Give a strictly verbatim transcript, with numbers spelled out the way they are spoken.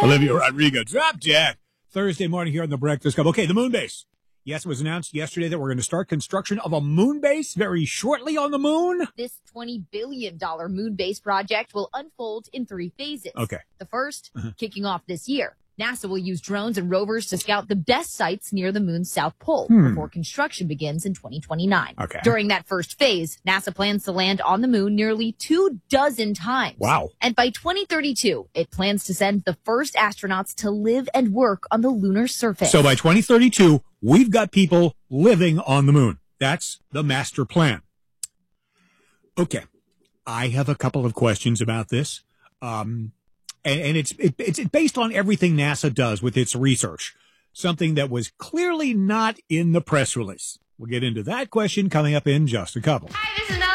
Olivia Rodrigo, Drop Jack. Thursday morning here on the Breakfast Club. Okay, the moon base. Yes, it was announced yesterday that we're going to start construction of a moon base very shortly on the moon. This twenty billion dollars moon base project will unfold in three phases. Okay. The first, uh-huh. kicking off this year. NASA will use drones and rovers to scout the best sites near the moon's south pole hmm. before construction begins in twenty twenty-nine. Okay. During that first phase, NASA plans to land on the moon nearly two dozen times. Wow. And by twenty thirty-two, it plans to send the first astronauts to live and work on the lunar surface. So by twenty thirty-two, we've got people living on the moon. That's the master plan. Okay. I have a couple of questions about this. Um, And, and it's it, it's based on everything NASA does with its research, something that was clearly not in the press release. We'll get into that question coming up in just a couple. Hi, this is